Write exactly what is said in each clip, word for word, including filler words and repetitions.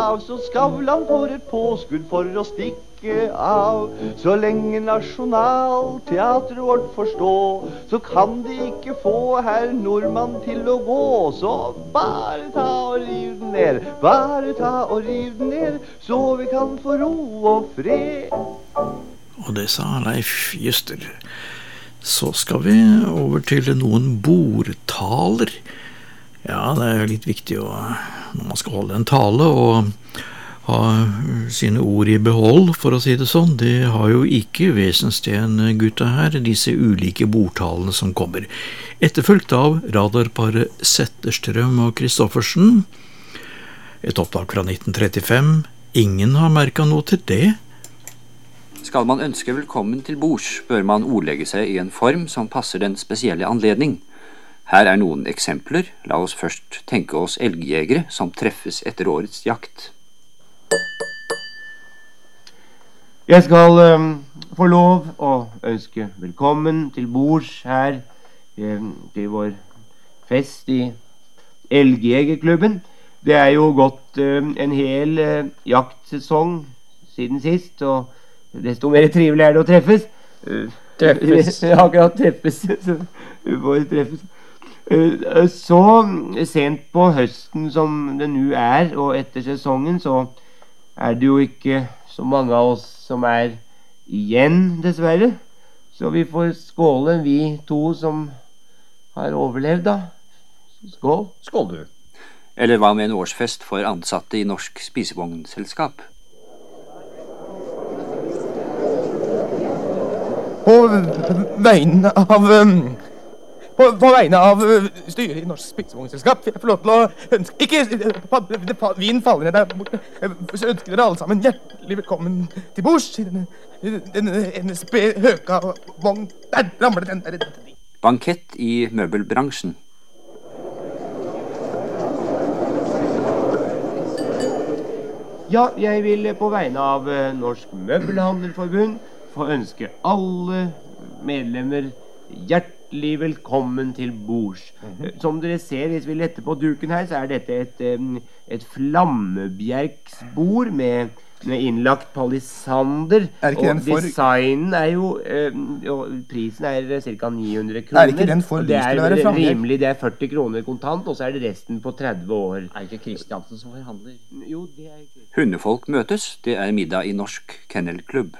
Så Skavlan får et påskudd for å stikke av. Så lenge Nationalteatret vårt forstå, så kan de ikke få herr Nordmann til å gå. Så bare ta og riv den ned, bare ta og riv den ned, så vi kan få ro og fred. Og det sa Leif Juster. Så skal vi over til noen bordtaler. Ja, det er jo litt viktig å, når man skal holde en tale, og ha sine ord i behold, for å si det sånn. Det har jo ikke Wesensten gutta her, disse ulike bordtalene som kommer. Etterfølgt av radarparet Zetterstrøm og Kristoffersen. Et opptak fra nitten trettifem. Ingen har merket noe til det. Skal man ønske velkommen til bords, bør man ordlegge seg i en form som passer den spesielle anledning. Her er noen eksempler. La oss først tenke oss elgjegere som treffes etter årets jakt. Jeg skal um, få lov å ønske velkommen til bords her um, til vår fest i Elgjegerklubben. Det er jo gått um, en hel uh, jaktsesong siden sist, og desto mer trivelig er det å treffes. Uh, treffes. Ja, akkurat treffes. Vi får treffes. Så sent på høsten som det nu er, og etter sesongen, så er det jo ikke så mange av oss som er igjen, dessverre. Så vi får skåle, vi to som har overlevd, da. Skål. Skål, du. Eller hva med en årsfest for ansatte i Norsk Spisevognselskap? På vegne av... Um På, på vegne av uh, styret i Norsk Spisevognselskap vil jeg få lov til å ønske... Ikke... Pa, pa, vin faller ned der borte. Så ønsker dere alle sammen hjertelig velkommen til bords i denne, denne N S B Høka vogn. Der ramler den der. Bankett i møbelbransjen. Ja, jeg vil på vegne av uh, Norsk Møbelhandlerforbund få ønske alle medlemmer hjertelig velkommen til bords. Mm-hmm. Som dere ser, hvis vi letter på duken her, så er dette et, um, et flammebjerksbord med, med innlagt palisander. Er ikke og den for... designen er jo, um, og prisen er ca. ni hundre kroner. Er ikke den for lyst til å være framme? Det er rimelig, det er førti kroner kontant, og så er det resten på tretti år. Er ikke Kristiansen som forhandler? Jo, det er ikke... Hundefolk møtes, det er middag i Norsk Kennelklubb.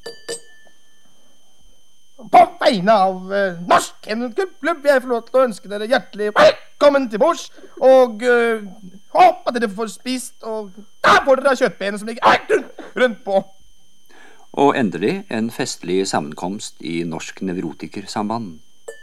På vegne av uh, Norsk Kennelklubb vil jeg få lov til å ønske dere hjertelig velkommen til bords, og uh, håper at dere får spist, og der får dere kjøttbenet som ligger rundt, rundt på. Og endelig en festlig sammenkomst i Norsk Nevrotikersamband.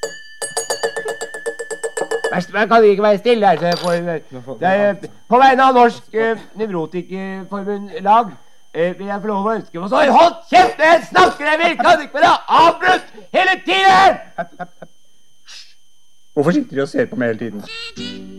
Man kan ikke være stille her, så jeg får... Det er, på vegne av Norsk uh, Nevrotikerforbund lag, Eh, vil jeg få lov å ønske meg så hold kjeft, jeg snakker, jeg vil, kan ikke være avbrutt hele tiden! Hvorfor sitter de og ser på meg hele tiden?